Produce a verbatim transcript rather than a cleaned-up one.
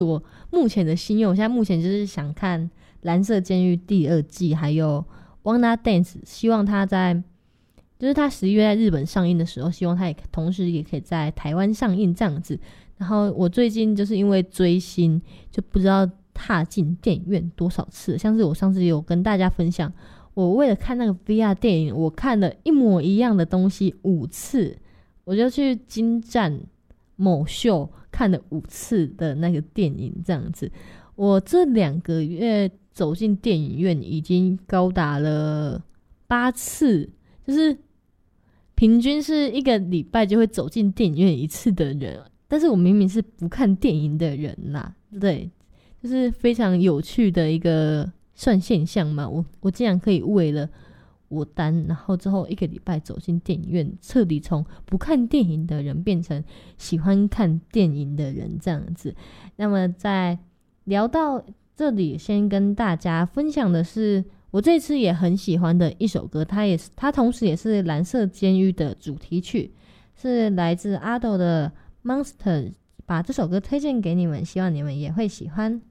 我目前的心愿，我现在目前就是想看蓝色监狱第二季，还有 Wanna Dance， 希望他在就是他十一月在日本上映的时候，希望他也同时也可以在台湾上映这样子。然后我最近就是因为追星，就不知道踏进电影院多少次，像是我上次有跟大家分享，我为了看那个 V R 电影，我看了一模一样的东西五次，我就去金站某秀看了五次的那个电影这样子。我这两个月走进电影院已经高达了八次，就是平均是一个礼拜就会走进电影院一次的人，但是我明明是不看电影的人啦，对，就是非常有趣的一个算现象嘛。我我竟然可以为了我单，然后之后一个礼拜走进电影院，彻底从不看电影的人变成喜欢看电影的人这样子。那么在聊到这里，先跟大家分享的是我这次也很喜欢的一首歌，它也是它同时也是蓝色监狱的主题曲，是来自 Ado 的 Monster， 把这首歌推荐给你们，希望你们也会喜欢。